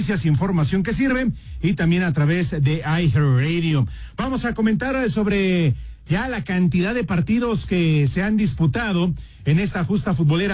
información que sirve y también a través de iHeartRadio. Vamos a comentar sobre ya la cantidad de partidos que se han disputado en esta justa futbolera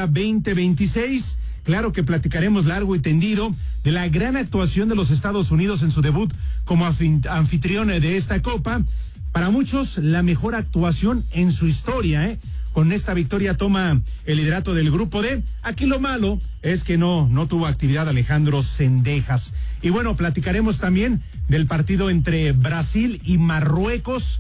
2026. Claro que platicaremos largo y tendido de la gran actuación de los Estados Unidos en su debut como anfitrión de esta copa. Para muchos, la mejor actuación en su historia, Con esta victoria toma el liderato del grupo D. Aquí lo malo es que no tuvo actividad Alejandro Zendejas. Y bueno, platicaremos también del partido entre Brasil y Marruecos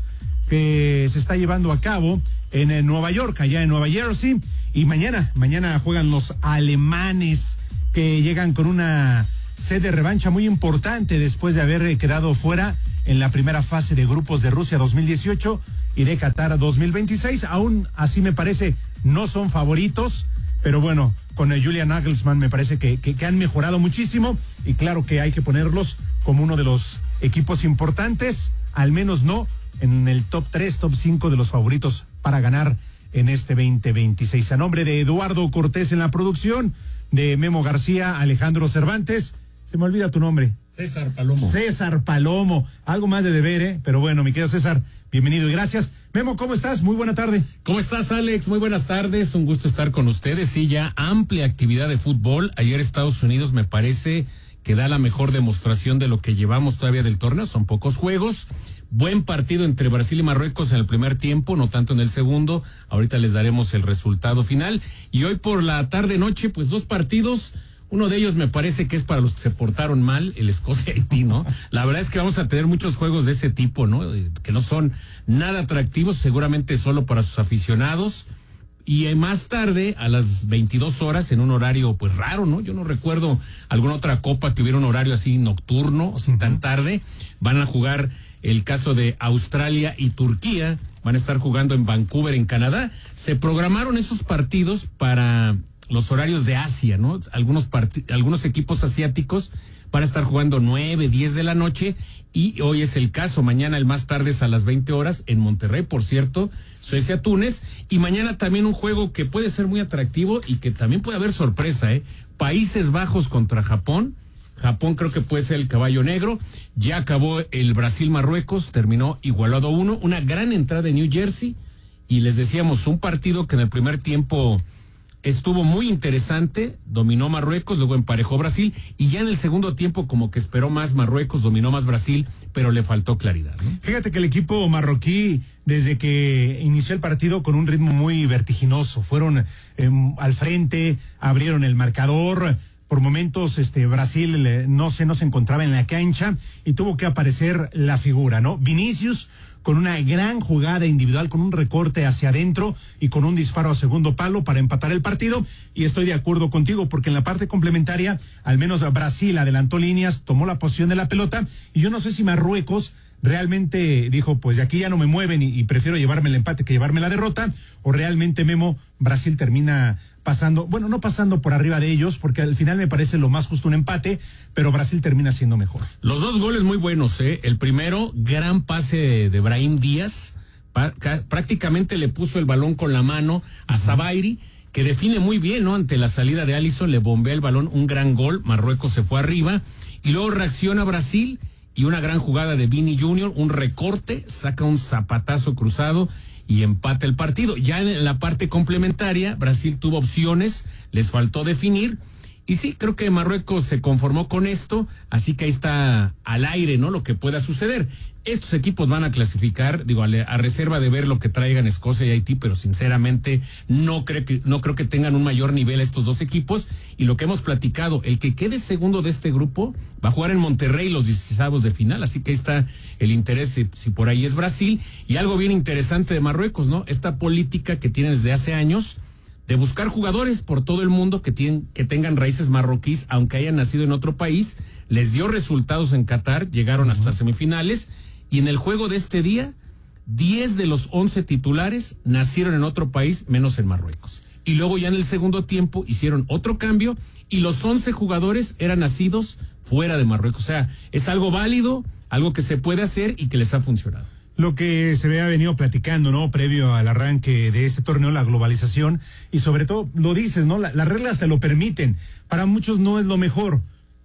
que se está llevando a cabo en Nueva York, allá en Nueva Jersey. Y mañana juegan los alemanes que llegan con una sed de revancha muy importante después de haber quedado fuera en la primera fase de grupos de Rusia 2018 y de Qatar 2026. Aún así me parece no son favoritos, pero bueno, con el Julian Nagelsmann me parece que han mejorado muchísimo y claro que hay que ponerlos como uno de los equipos importantes, al menos no en el top 3, top 5 de los favoritos para ganar en este 2026. A nombre de Eduardo Cortés en la producción, de Memo García, Alejandro Cervantes, se me olvida tu nombre. César Palomo. César Palomo. Algo más de deber, Pero bueno, mi querido César, bienvenido y gracias. Memo, ¿cómo estás? Muy buena tarde. ¿Cómo estás, Alex? Muy buenas tardes. Un gusto estar con ustedes. Sí, ya amplia actividad de fútbol. Ayer Estados Unidos me parece que da la mejor demostración de lo que llevamos todavía del torneo. Son pocos juegos. Buen partido entre Brasil y Marruecos en el primer tiempo, no tanto en el segundo. Ahorita les daremos el resultado final. Y hoy por la tarde-noche, pues 2 partidos. Uno de ellos me parece que es para los que se portaron mal, el Escocia-Haití, ¿no? La verdad es que vamos a tener muchos juegos de ese tipo, ¿no? Que no son nada atractivos, seguramente solo para sus aficionados. Y más tarde, a las 22 horas, en un horario pues raro, ¿no? Yo no recuerdo alguna otra copa que hubiera un horario así nocturno, así tan tarde. Van a jugar el caso de Australia y Turquía, van a estar jugando en Vancouver, en Canadá. Se programaron esos partidos para los horarios de Asia, ¿no? Algunos equipos asiáticos van a estar jugando 9, 10 de la noche y hoy es el caso. Mañana el más tarde es a las 20 horas en Monterrey, por cierto, Suecia-Túnez. Y mañana también un juego que puede ser muy atractivo y que también puede haber sorpresa, Países Bajos contra Japón. Japón creo que puede ser el caballo negro. Ya acabó el Brasil-Marruecos, terminó igualado a 1. Una gran entrada en New Jersey. Y les decíamos, un partido que en el primer tiempo estuvo muy interesante, dominó Marruecos, luego emparejó Brasil, y ya en el segundo tiempo como que esperó más Marruecos, dominó más Brasil, pero le faltó claridad, ¿no? Fíjate que el equipo marroquí, desde que inició el partido con un ritmo muy vertiginoso, fueron al frente, abrieron el marcador. Por momentos, Brasil no se encontraba en la cancha y tuvo que aparecer la figura, ¿no? Vinicius con una gran jugada individual, con un recorte hacia adentro y con un disparo a segundo palo para empatar el partido. Y estoy de acuerdo contigo, porque en la parte complementaria, al menos Brasil adelantó líneas, tomó la posición de la pelota, y yo no sé si Marruecos realmente dijo, pues de aquí ya no me mueven y prefiero llevarme el empate que llevarme la derrota, o realmente, Memo, Brasil termina pasando, bueno, no pasando por arriba de ellos, porque al final me parece lo más justo un empate, pero Brasil termina siendo mejor. Los 2 goles muy buenos, El primero, gran pase de Brahim Díaz, prácticamente le puso el balón con la mano a Zabairi, que define muy bien, ¿no? Ante la salida de Alisson, le bombea el balón, un gran gol, Marruecos se fue arriba, y luego reacciona Brasil, y una gran jugada de Vini Junior, un recorte, saca un zapatazo cruzado y empata el partido. Ya en la parte complementaria, Brasil tuvo opciones, les faltó definir, y sí, creo que Marruecos se conformó con esto, así que ahí está al aire, ¿no? Lo que pueda suceder. Estos equipos van a clasificar, a reserva de ver lo que traigan Escocia y Haití, pero sinceramente no creo que tengan un mayor nivel estos 2 equipos. Y lo que hemos platicado, el que quede segundo de este grupo va a jugar en Monterrey los 16avos de final, así que ahí está el interés si por ahí es Brasil. Y algo bien interesante de Marruecos, ¿no? Esta política que tienen desde hace años de buscar jugadores por todo el mundo que tengan raíces marroquíes, aunque hayan nacido en otro país. Les dio resultados en Qatar, llegaron hasta semifinales. Y en el juego de este día, 10 de los 11 titulares nacieron en otro país, menos en Marruecos. Y luego ya en el segundo tiempo hicieron otro cambio y los 11 jugadores eran nacidos fuera de Marruecos. O sea, es algo válido, algo que se puede hacer y que les ha funcionado. Lo que se había venido platicando, ¿no? Previo al arranque de este torneo, la globalización, y sobre todo, lo dices, ¿no? Las reglas te lo permiten. Para muchos no es lo mejor,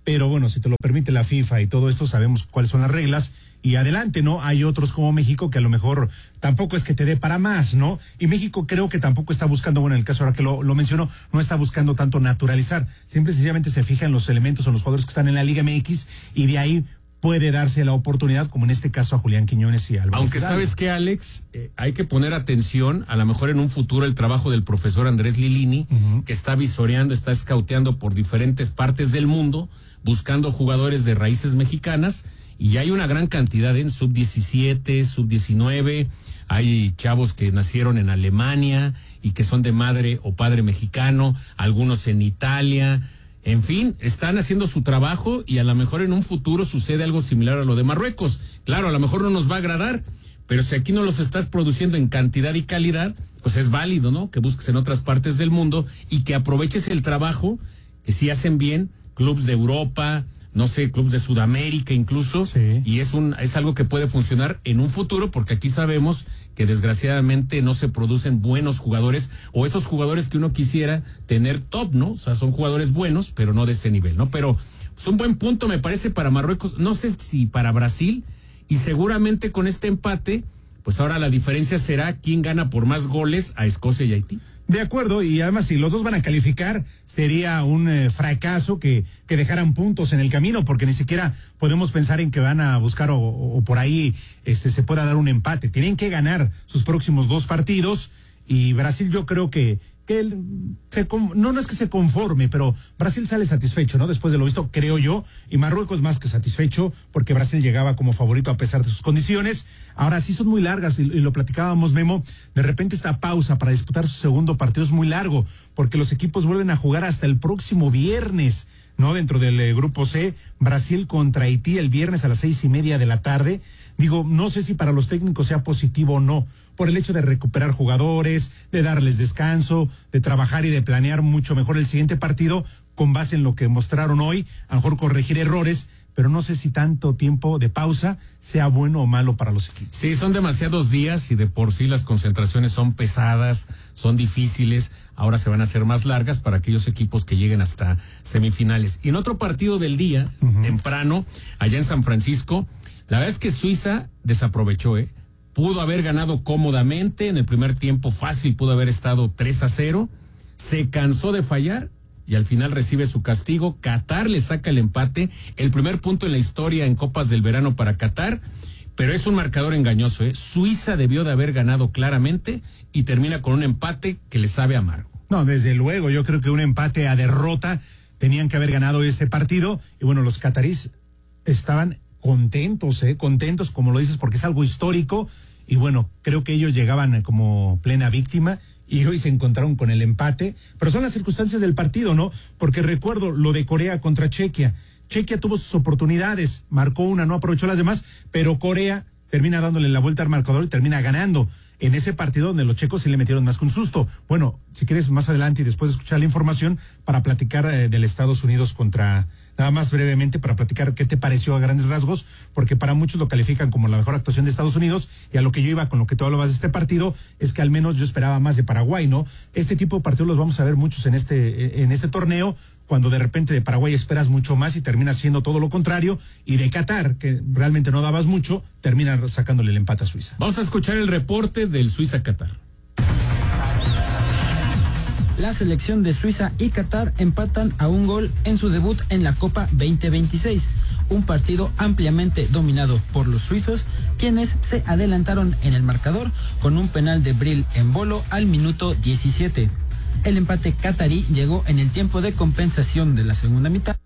pero bueno, si te lo permite la FIFA y todo esto, sabemos cuáles son las reglas y adelante, ¿no? Hay otros como México que a lo mejor tampoco es que te dé para más, ¿no? Y México creo que tampoco está buscando, bueno, en el caso ahora que lo menciono, no está buscando tanto naturalizar, siempre sencillamente se fija en los elementos o en los jugadores que están en la Liga MX y de ahí puede darse la oportunidad, como en este caso a Julián Quiñones y Álvaro. Aunque Fidalgo. sabes que, Alex, hay que poner atención, a lo mejor en un futuro, el trabajo del profesor Andrés Lilini, que está visoreando, está escauteando por diferentes partes del mundo, buscando jugadores de raíces mexicanas, y hay una gran cantidad en sub-17, sub-19, hay chavos que nacieron en Alemania y que son de madre o padre mexicano, algunos en Italia. En fin, están haciendo su trabajo y a lo mejor en un futuro sucede algo similar a lo de Marruecos. Claro, a lo mejor no nos va a agradar, pero si aquí no los estás produciendo en cantidad y calidad, pues es válido, ¿no? Que busques en otras partes del mundo y que aproveches el trabajo que sí hacen bien clubes de Europa, no sé, clubes de Sudamérica incluso, sí. Y es algo que puede funcionar en un futuro, porque aquí sabemos que desgraciadamente no se producen buenos jugadores, o esos jugadores que uno quisiera tener top, ¿no? O sea, son jugadores buenos, pero no de ese nivel, ¿no? Pero es un buen punto, me parece, para Marruecos, no sé si para Brasil, y seguramente con este empate, pues ahora la diferencia será quién gana por más goles a Escocia y Haití. De acuerdo, y además si los dos van a calificar, sería un fracaso que dejaran puntos en el camino, porque ni siquiera podemos pensar en que van a buscar o por ahí se pueda dar un empate. Tienen que ganar sus próximos 2 partidos, y Brasil yo creo que no es que se conforme, pero Brasil sale satisfecho, ¿no? Después de lo visto, creo yo, y Marruecos más que satisfecho, porque Brasil llegaba como favorito a pesar de sus condiciones. Ahora sí son muy largas, y lo platicábamos, Memo, de repente esta pausa para disputar su segundo partido es muy largo, porque los equipos vuelven a jugar hasta el próximo viernes, ¿no? Dentro del grupo C, Brasil contra Haití el viernes a las 6:30 de la tarde. Digo, no sé si para los técnicos sea positivo o no, por el hecho de recuperar jugadores, de darles descanso, de trabajar y de planear mucho mejor el siguiente partido con base en lo que mostraron hoy, a lo mejor corregir errores, pero no sé si tanto tiempo de pausa sea bueno o malo para los equipos. Sí, son demasiados días y de por sí las concentraciones son pesadas, son difíciles, ahora se van a hacer más largas para aquellos equipos que lleguen hasta semifinales. Y en otro partido del día, temprano, allá en San Francisco, la verdad es que Suiza desaprovechó, pudo haber ganado cómodamente, en el primer tiempo fácil pudo haber estado 3-0, se cansó de fallar y al final recibe su castigo. Qatar le saca el empate, el primer punto en la historia en Copas del Verano para Qatar, pero es un marcador engañoso, Suiza debió de haber ganado claramente y termina con un empate que le sabe amargo. No, desde luego, yo creo que un empate a derrota, tenían que haber ganado este partido, y bueno, los catarís estaban contentos, contentos, como lo dices, porque es algo histórico, y bueno, creo que ellos llegaban como plena víctima, y hoy se encontraron con el empate, pero son las circunstancias del partido, ¿no? Porque recuerdo lo de Corea contra Chequia. Chequia tuvo sus oportunidades, marcó una, no aprovechó las demás, pero Corea termina dándole la vuelta al marcador y termina ganando en ese partido donde los checos sí le metieron más que un susto. Bueno, si quieres más adelante y después de escuchar la información para platicar del Estados Unidos contra, nada más brevemente para platicar qué te pareció a grandes rasgos, porque para muchos lo califican como la mejor actuación de Estados Unidos, y a lo que yo iba con lo que tú hablabas de este partido es que al menos yo esperaba más de Paraguay, ¿no? Este tipo de partidos los vamos a ver muchos en este torneo, cuando de repente de Paraguay esperas mucho más y termina siendo todo lo contrario, y de Qatar, que realmente no dabas mucho, termina sacándole el empate a Suiza. Vamos a escuchar el reporte del Suiza-Qatar. La selección de Suiza y Qatar empatan a un gol en su debut en la Copa 2026, un partido ampliamente dominado por los suizos, quienes se adelantaron en el marcador con un penal de Bril Embolo al minuto 17. El empate catarí llegó en el tiempo de compensación de la segunda mitad.